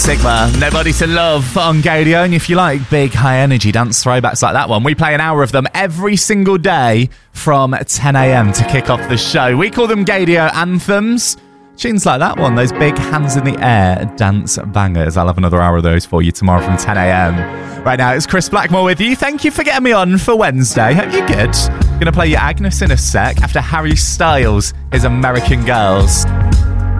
Sigma, Nobody to Love on Gaydio. And if you like big, high energy dance throwbacks like that one, we play an hour of them every single day from 10 a.m. to kick off the show. We call them Gaydio anthems. Tunes like that one, those big hands in the air dance bangers. I'll have another hour of those for you tomorrow from 10 a.m. Right now, it's Chris Blackmore with you. Thank you for getting me on for Wednesday. Hope you're good. Gonna play you Agnes in a sec after Harry Styles, his American Girls.